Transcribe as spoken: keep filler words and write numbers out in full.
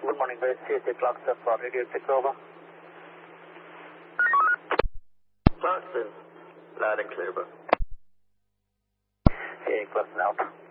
Good morning, guys. C S A Clarkson for radio check over. Clarkson, loud and clear, bro. Hey, Clarkson out.